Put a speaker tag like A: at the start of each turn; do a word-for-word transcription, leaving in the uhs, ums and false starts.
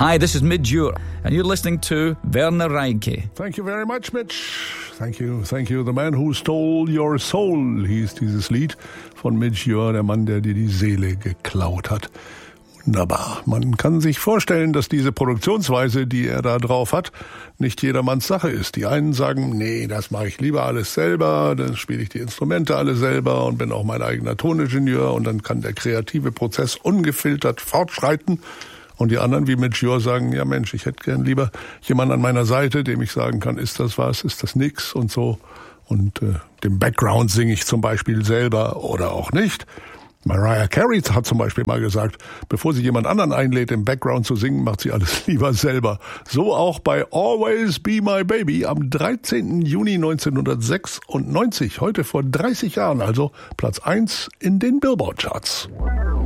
A: Hi, this is Midge Ure, and you're listening to Werner Reinke.
B: Thank you very much, Mitch. Thank you, thank you. The Man Who Stole Your Soul hieß dieses Lied von Midge Ure, der Mann, der dir die Seele geklaut hat. Wunderbar. Man kann sich vorstellen, dass diese Produktionsweise, die er da drauf hat, nicht jedermanns Sache ist. Die einen sagen, nee, das mache ich lieber alles selber, dann spiele ich die Instrumente alle selber und bin auch mein eigener Toningenieur und dann kann der kreative Prozess ungefiltert fortschreiten. Und die anderen, wie Midge Ure, sagen, ja Mensch, ich hätte gern lieber jemanden an meiner Seite, dem ich sagen kann, ist das was, ist das nix und so. Und äh, den Background singe ich zum Beispiel selber oder auch nicht. Mariah Carey hat zum Beispiel mal gesagt, bevor sie jemand anderen einlädt, im Background zu singen, macht sie alles lieber selber. So auch bei Always Be My Baby am dreizehnten Juni neunzehnhundertsechsundneunzig, heute vor dreißig Jahren, also Platz eins in den Billboard-Charts.